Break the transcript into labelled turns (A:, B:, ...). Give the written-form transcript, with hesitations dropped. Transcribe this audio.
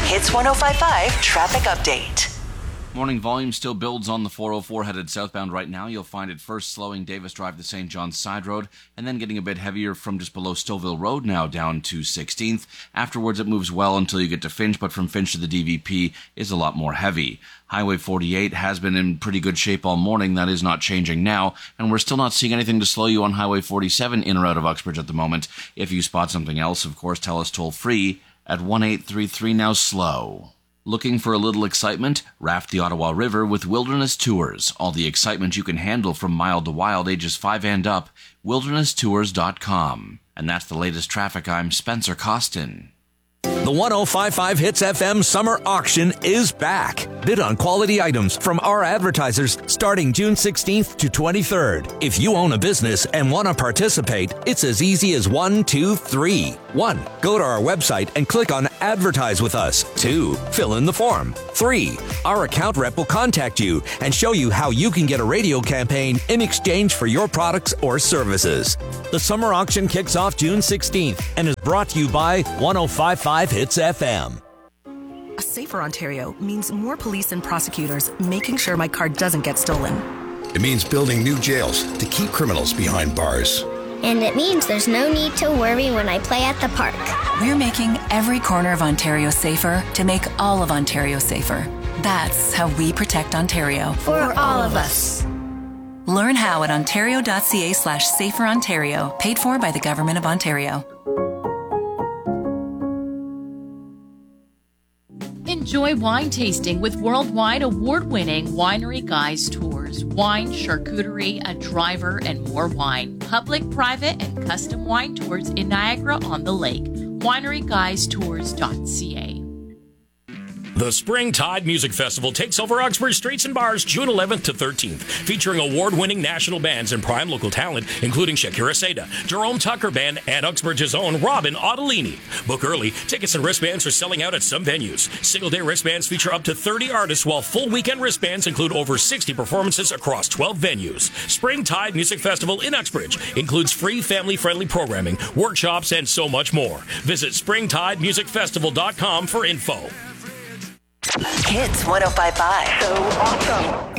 A: Hits 105.5 traffic update.
B: Morning volume still builds on the 404 headed southbound right now. You'll find it first slowing Davis Drive to St. John's Side Road and then getting a bit heavier from just below Stouffville Road now down to 16th. Afterwards, it moves well until you get to Finch, but from Finch to the DVP is a lot more heavy. Highway 48 has been in pretty good shape all morning. That is not changing now, and we're still not seeing anything to slow you on Highway 47 in or out of Uxbridge at the moment. If you spot something else, of course, tell us toll free at 1833 now slow. Looking for a little excitement? Raft the Ottawa River with Wilderness Tours. All the excitement you can handle from mild to wild, ages 5 and up. WildernessTours.com. And that's the latest traffic. I'm Spencer Costin.
C: The 105.5 Hits FM Summer Auction is back. Bid on quality items from our advertisers starting June 16th to 23rd. If you own a business and want to participate, it's as easy as 1, 2, 3. 1. Go to our website and click on Advertise with Us. 2. Fill in the form. 3. Our account rep will contact you and show you how you can get a radio campaign in exchange for your products or services. The summer auction kicks off June 16th and is brought to you by 105.5 Hits FM.
D: A safer Ontario means more police and prosecutors making sure my car doesn't get stolen.
E: It means building new jails to keep criminals behind bars.
F: And it means there's no need to worry when I play at the park.
G: We're making every corner of Ontario safer to make all of Ontario safer. That's how we protect Ontario.
F: For all of us.
G: Learn how at ontario.ca/saferontario, paid for by the Government of Ontario.
H: Enjoy wine tasting with worldwide award-winning Winery Guys Tours. Wine, charcuterie, a driver, and more wine. Public, private, and custom wine tours in Niagara-on-the-Lake. WineryGuysTours.ca.
I: The Springtide Music Festival takes over Uxbridge streets and bars June 11th to 13th, featuring award-winning national bands and prime local talent, including Shakira Seda, Jerome Tucker Band, and Uxbridge's own Robin Ottolini. Book early. Tickets and wristbands are selling out at some venues. Single-day wristbands feature up to 30 artists, while full weekend wristbands include over 60 performances across 12 venues. Springtide Music Festival in Uxbridge includes free family-friendly programming, workshops, and so much more. Visit springtidemusicfestival.com for info.
A: Hits 105.5. So awesome.